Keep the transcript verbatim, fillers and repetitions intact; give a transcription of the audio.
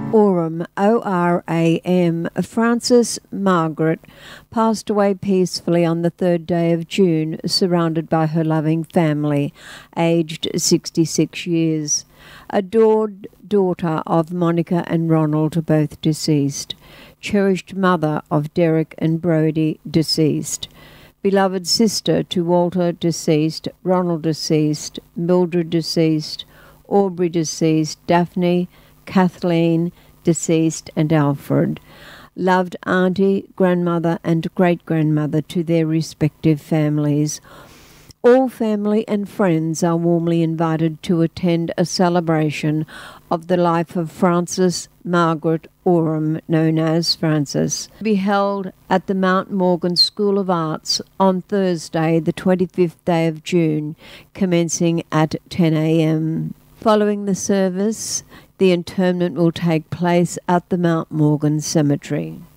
Oram, O R A M, Frances Margaret, passed away peacefully on the third day of June, surrounded by her loving family, aged sixty-six years. Adored daughter of Monica and Ronald, both deceased. Cherished mother of Derek and Brodie, deceased. Beloved sister to Walter, deceased. Ronald, deceased. Mildred, deceased. Aubrey, deceased. Daphne, Kathleen, deceased, and Alfred. Loved auntie, grandmother, and great-grandmother to their respective families. All family and friends are warmly invited to attend a celebration of the life of Frances Margaret Oram, known as Frances, to be held at the Mount Morgan School of Arts on Thursday, the twenty-fifth day of June, commencing at ten a m Following the service, the interment will take place at the Mount Morgan Cemetery.